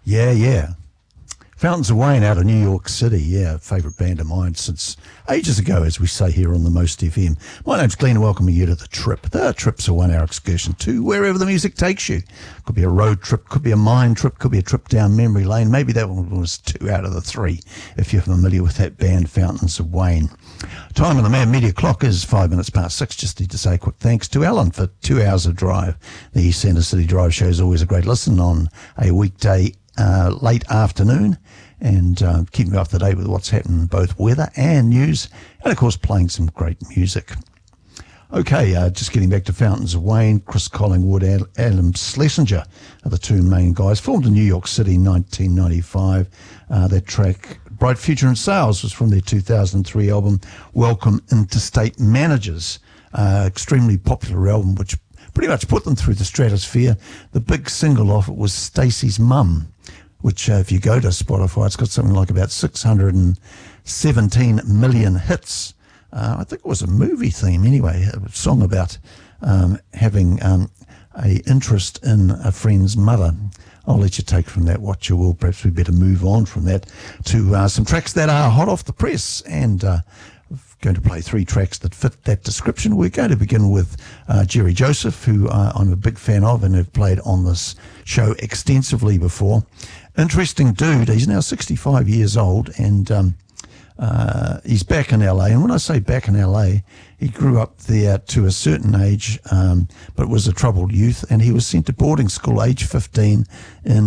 Yeah, yeah. Fountains of Wayne out of New York City, yeah, favourite band of mine since ages ago, as we say here on the Most FM. My name's Glenn, welcoming you to The Trip. The Trip's a 1 hour excursion to wherever the music takes you. Could be a road trip, could be a mind trip, could be a trip down memory lane. Maybe that one was 2 out of the 3, if you're familiar with that band, Fountains of Wayne. Time on the Man Media clock is 5 minutes past 6. Just need to say a quick thanks to Alan for 2 hours of drive. The Centre City Drive show is always a great listen on a weekday late afternoon, and keeping up to date with what's happening, both weather and news, and of course playing some great music. Okay, just getting back to Fountains of Wayne, Chris Collingwood, Adam Schlesinger are the two main guys. Formed in New York City in 1995. That track, Bright Future in Sales, was from their 2003 album, Welcome Interstate Managers. Extremely popular album, which pretty much put them through the stratosphere. The big single off it was Stacey's Mum, which if you go to Spotify, it's got something like about 617 million hits. I think it was a movie theme anyway, a song about having a interest in a friend's mother. I'll let you take from that what you will. Perhaps we better move on from that to some tracks that are hot off the press, and going to play 3 tracks that fit that description. We're going to begin with Jerry Joseph, who I'm a big fan of and have played on this show extensively before. Interesting dude. He's now 65 years old, and he's back in LA. And when I say back in LA, he grew up there to a certain age, but was a troubled youth, and he was sent to boarding school age 15 in